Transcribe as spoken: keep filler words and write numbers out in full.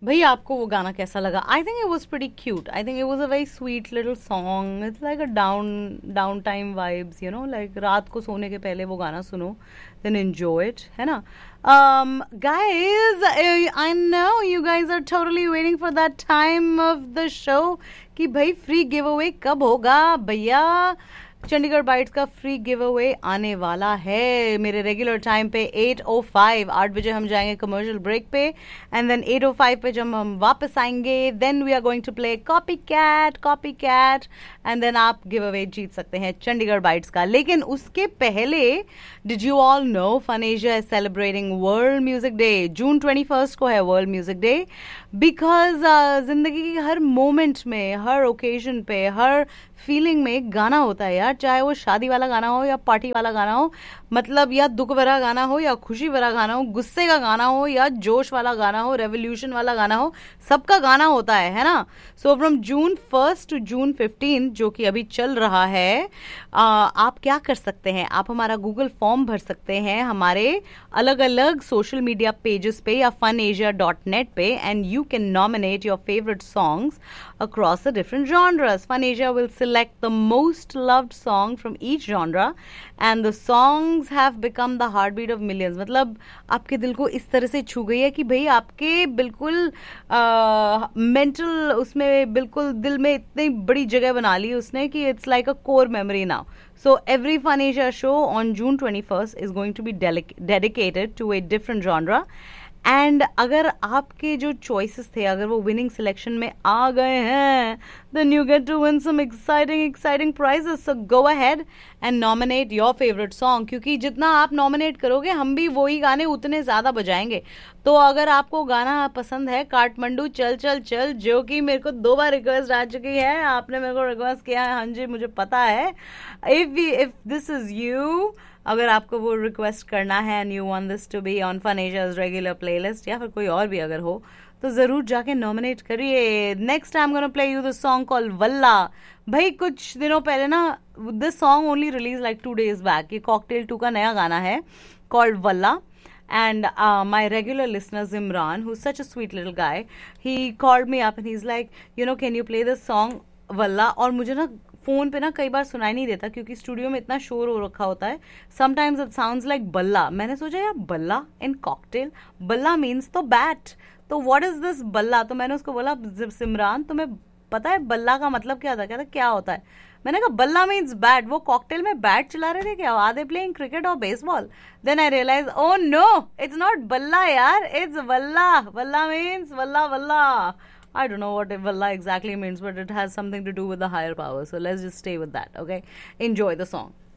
भाई आपको वो गाना कैसा लगा? I think it was pretty cute. I think it was a very sweet little song. It's like a down down time vibes, you know, like रात को सोने के पहले वो गाना सुनो, देन एंजॉय इट, है ना? um guys, I know you guys are totally waiting for that time of the show कि भाई फ्री गिव अवे कब होगा भैया. चंडीगढ़ बाइट्स का फ्री गिव अवे आने वाला है मेरे रेगुलर टाइम पे एट ओ फाइव. आठ बजे हम जाएंगे कमर्शियल ब्रेक पे, and then eight O five पे जब हम वापस आएंगे then we are going to play copy cat copy cat, and then आप गिव अवे जीत सकते हैं चंडीगढ़ बाइट्स का. लेकिन उसके पहले, did you all know fun Asia is celebrating world music day? June twenty first को है वर्ल्ड म्यूजिक डे, बिकॉज जिंदगी की हर मोमेंट में, हर ओकेजन पे, हर फीलिंग में गाना होता है यार. चाहे वो शादी वाला गाना हो या पार्टी वाला गाना हो, मतलब या दुख भरा गाना हो या खुशी भरा गाना हो, गुस्से का गाना हो या जोश वाला गाना हो, रेवोल्यूशन वाला गाना हो, सबका गाना होता है, है ना? So from June first to June fifteen, जो कि अभी चल रहा है, आ, आप क्या कर सकते हैं? आप हमारा गूगल फॉर्म भर सकते हैं हमारे अलग अलग सोशल मीडिया पेजेस पे या फन एशिया डॉट नेट पे, and you can nominate your favourite songs across the different genres. Fun Asia will select the most loved song from each genre, and the songs have become the heartbeat of millions. मतलब आपके दिल को इस तरह से छू गई है कि भाई आपके बिल्कुल मेंटल उसमें बिल्कुल दिल में इतनी बड़ी जगह बना ली उसने कि it's like a core memory now. So every Fun Asia show on June twenty-first is going to be dedicated to a different genre. And अगर आपके जो चॉइसेस थे अगर वो विनिंग सिलेक्शन में आ गए हैं, then you get to win some exciting exciting prices. So go ahead and nominate your favourite song, क्योंकि जितना आप नॉमिनेट करोगे हम भी वही गाने उतने ज्यादा बजाएंगे. तो अगर आपको गाना पसंद है काठमांडू चल चल चल, जो कि मेरे को दो बार रिक्वेस्ट आ चुकी है, आपने मेरे को रिक्वेस्ट किया है, हाँ जी मुझे पता है. If if this is you, अगर आपको वो रिक्वेस्ट करना है and you want this to be on fun Asia's regular playlist, या फिर कोई और भी अगर हो, तो जरूर जाके नॉमिनेट करिए. Next time gonna play you the song called वल्ला. भाई कुछ दिनों पहले ना, this song only release like two days back. ये कॉकटेल टू का नया गाना है कॉल्ड वल्ला. And uh, my regular listener Zimran, who's such a sweet little guy, he called me up and he's like, you know, can you play this song वल्ला? और मुझे ना फोन पे ना कई बार सुनाई नहीं देता क्योंकि स्टूडियो में इतना शोर हो रखा होता है. समटाइम्स इट साउंड्स लाइक बल्ला. मैंने सोचा यार बल्ला इन कॉकटेल, बल्ला मीन्स तो बैट, तो व्हाट इज दिस बल्ला? तो मैंने उसको बोला सिमरान तुम्हें पता है बल्ला का मतलब क्या था? कहता क्या होता है? मैंने कहा बल्ला मीन्स बैट. वो कॉकटेल में बैट चला रहे थे क्या? आर दे प्लेइंग क्रिकेट और baseball? Then I realise oh no, it's not बल्ला यार, इट्स वल्ला. वल्ला मीन्स वल्ला वल्ला. I don't know what Valla exactly means, but it has something to do with the higher power. So let's just stay with that, okay? Enjoy the song.